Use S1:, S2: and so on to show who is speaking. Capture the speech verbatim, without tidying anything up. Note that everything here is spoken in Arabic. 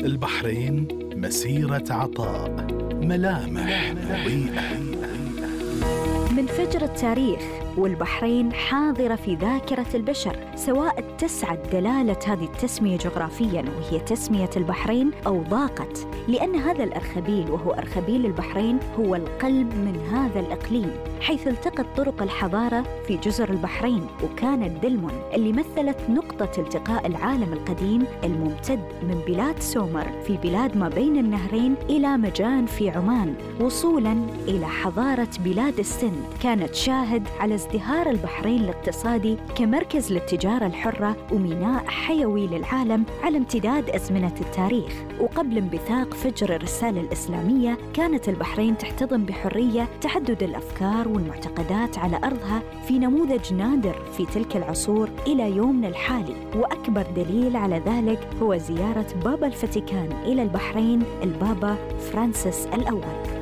S1: البحرين مسيرة عطاء، ملامح مضيئة.
S2: من فجر التاريخ والبحرين حاضرة في ذاكرة البشر، سواء اتسعت دلالة هذه التسمية جغرافياً وهي تسمية البحرين أو ضاقت، لأن هذا الأرخبيل وهو أرخبيل البحرين هو القلب من هذا الإقليم، حيث التقت طرق الحضارة في جزر البحرين، وكانت دلمون اللي مثلت نقطة التقاء العالم القديم الممتد من بلاد سومر في بلاد ما بين النهرين إلى مجان في عمان، وصولاً إلى حضارة بلاد السند كانت شاهد على ازدهار البحرين الاقتصادي كمركز للتجارة الحرة وميناء حيوي للعالم على امتداد أزمنة التاريخ. وقبل انبثاق فجر الرسالة الإسلامية كانت البحرين تحتضن بحرية تعدد الأفكار والمعتقدات على أرضها في نموذج نادر في تلك العصور إلى يومنا الحالي، وأكبر دليل على ذلك هو زيارة بابا الفاتيكان إلى البحرين البابا فرانسيس الأول.